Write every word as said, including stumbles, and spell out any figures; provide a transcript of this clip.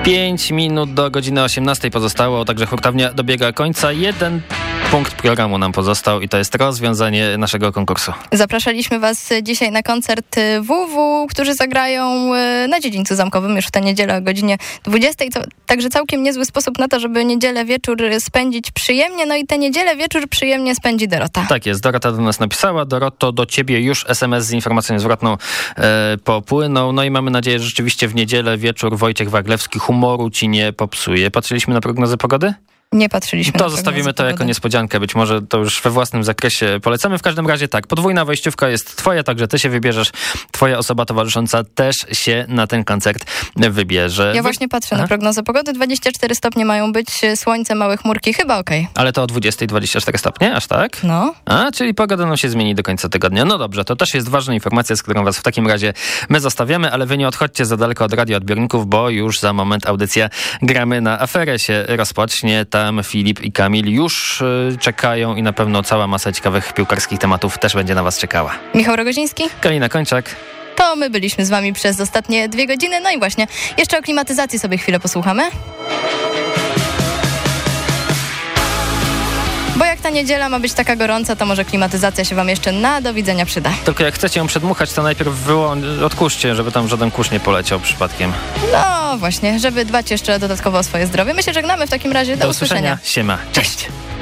Pięć minut do godziny osiemnastej pozostało, także hurtownia dobiega końca. Jeden punkt programu nam pozostał i to jest rozwiązanie naszego konkursu. Zapraszaliśmy Was dzisiaj na koncert W W, którzy zagrają na Dziedzińcu Zamkowym już w tę niedzielę o godzinie dwudziestej. To także całkiem niezły sposób na to, żeby niedzielę wieczór spędzić przyjemnie. No i tę niedzielę wieczór przyjemnie spędzi Dorota. Tak jest, Dorota do nas napisała. Doroto, do ciebie już es em es z informacją zwrotną e, popłynął. No i mamy nadzieję, że rzeczywiście w niedzielę wieczór Wojciech Waglewski humoru ci nie popsuje. Patrzyliśmy na prognozę pogody? Nie patrzyliśmy. To zostawimy to jako niespodziankę. Być może to już we własnym zakresie polecamy. W każdym razie tak, podwójna wejściówka jest twoja, także ty się wybierzesz. Twoja osoba towarzysząca też się na ten koncert wybierze. Ja właśnie patrzę Aha. na prognozę pogody. dwadzieścia cztery stopnie mają być, słońce, małe chmurki, chyba okej. Okay. Ale to o dwudziestej dwadzieścia cztery stopnie, aż tak? No. A, czyli pogoda nam się zmieni do końca tygodnia. No dobrze, to też jest ważna informacja, z którą was w takim razie my zostawiamy, ale wy nie odchodźcie za daleko od radioodbiorników, bo już za moment audycja Gramy na aferę się rozpocznie. Tam Filip i Kamil już y, czekają i na pewno cała masa ciekawych piłkarskich tematów też będzie na was czekała. Michał Rogoziński. Kalina Kończak. To my byliśmy z wami przez ostatnie dwie godziny. No i właśnie, jeszcze o klimatyzacji sobie chwilę posłuchamy. Bo jak ta niedziela ma być taka gorąca, to może klimatyzacja się wam jeszcze na do widzenia przyda. Tylko jak chcecie ją przedmuchać, to najpierw wyłą- odkurzcie, żeby tam żaden kurz nie poleciał przypadkiem. No właśnie, żeby dbać jeszcze dodatkowo o swoje zdrowie. My się żegnamy w takim razie. Do, do usłyszenia. usłyszenia. Siema. Cześć.